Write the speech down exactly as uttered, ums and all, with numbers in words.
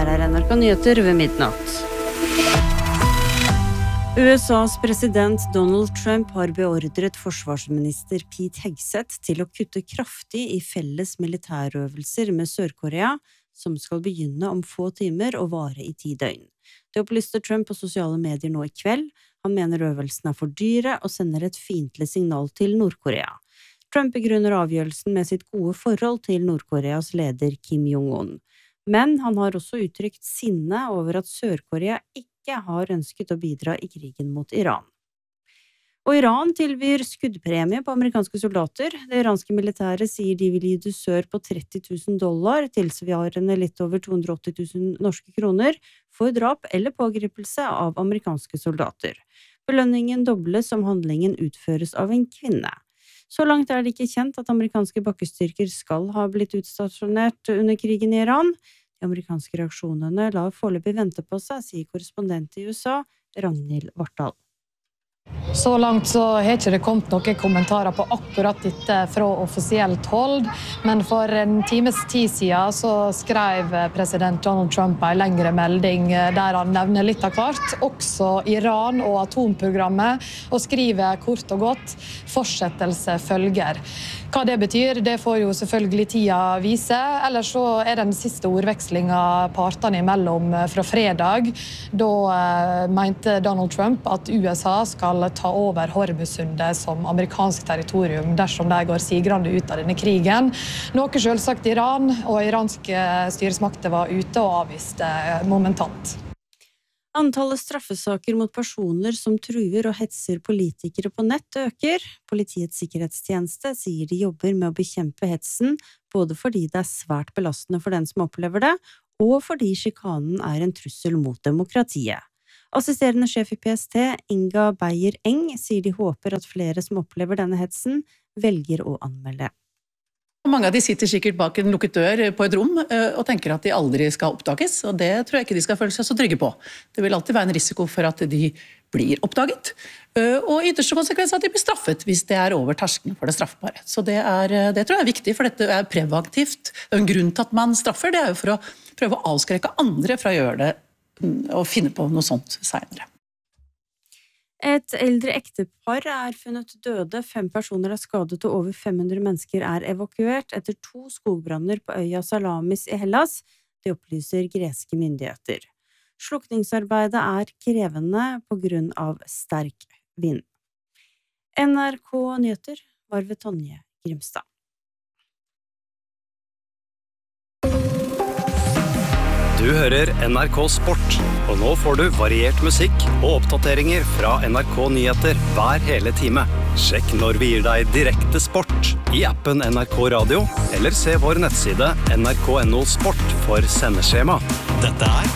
her er N R K Nyheter ved midnatt. U S A's president Donald Trump har beordret forsvarsminister Pete Hegseth til å kutte kraftig i felles militærøvelser med Sør-Korea, som skal begynne om få timer og vare i ti døgn. Det opplyste Trump på sosiale medier nå i kveld. Han mener øvelsen er for dyre og sender et fiendtlig signal til Nord-Korea. Trump begrunner avgjørelsen med sitt gode forhold til Nord-Koreas leder Kim Jong-un. Men han har også uttrykt sinne over at Sør-Korea ikke har ønsket å bidra i krigen mot Iran. Og Iran tilbyr skuddpremie på amerikanske soldater. Det iranske militæret sier de vil gi dusør på tretti tusen dollar, tilsvarende litt over to hundre og åtti tusen norske kroner, for drap eller pågripelse av amerikanske soldater. Belønningen dobles om handlingen utføres av en kvinne. Så langt er det ikke kjent at amerikanske bakkestyrker skal ha blitt utstasjonert under krigen i Iran. De amerikanske reaksjonene lar foreløpig vente på seg, sier korrespondent i U S A, Ragnhild Vartdal. Så langt så har ikke det kommet noen kommentarer på akkurat dette fra offisielt hold, men for en times tid siden så skrev president Donald Trump en lengre melding der han nevner litt av hvert, også Iran og atomprogrammet, og skriver kort og godt fortsettelse følger. Hva det betyr, det får jo selvfølgelig tida vise, ellers så er den siste ordvekslingen partene imellom fra fredag. Da eh, mente Donald Trump at U S A skal ta over Hormuzsundet som amerikansk territorium dersom de går sigrende ut av denne krigen. Noe selvsagt Iran og iranske styresmakter var ute og avviste momentant. Antallet straffesaker mot personer som truer og hetser politikere på nett øker. Politiets sikkerhetstjeneste sier de jobber med å bekjempe hetsen, både fordi det er svært belastende for den som opplever det, og fordi sjikanen er en trussel mot demokratiet. Assisterende sjef i P S T, Inga Beyer Eng, sier de håper at flere som opplever denne hetsen, velger å anmelde. Mange av de sitter sikkert bak en lukket dør på et rom og tenker at de aldri skal oppdages, og det tror jeg ikke de skal føle seg så trygge på. Det vil alltid være en risiko for at de blir oppdaget, og i ytterste konsekvens at de blir straffet hvis det er over terskelen for det straffbare. Så det, er, det tror jeg er viktig, for dette er preventivt. En grunn til at man straffer, det er jo for å prøve å avskrekke andre fra å gjøre det og finne på noe sånt senere. Et eldre ektepar er funnet døde, fem personer er skadet og over fem hundre mennesker er evakuert etter to skogbranner på øya Salamis i Hellas, det opplyser greske myndigheter. Slukningsarbeidet er krevende på grunn av sterk vind. N R K Nyheter var ved Tonje Grimstad. Du hører N R K Sport, og nå får du variert musikk og oppdateringer fra N R K Nyheter hver hele time. Sjekk når vi gir deg direkte sport i appen N R K Radio, eller se vår nettside N R K punktum no sport for sendeskjema. Dette er